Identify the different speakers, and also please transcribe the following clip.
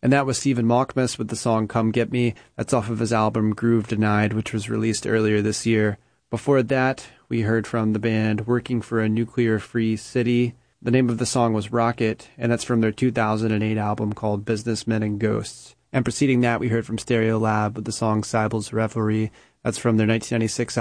Speaker 1: And that was Stephen Malkmus with the song Come Get Me. That's off of his album Groove Denied, which was released earlier this year. Before that, we heard from the band Working for a Nuclear-Free City. The name of the song was Rocket, and that's from their 2008 album called Businessmen and Ghosts. And preceding that, we heard from Stereolab with the song Cybel's Revelry. That's from their 1996